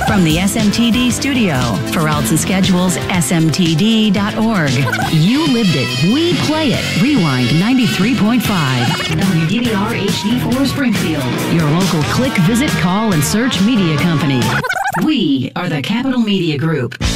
From the SMTD studio, for odds and schedules, smtd.org. You lived it. We play it. Rewind 93.5. WDBR HD4 Springfield. Your local click, visit, call, and search media company. We are the Capital Media Group.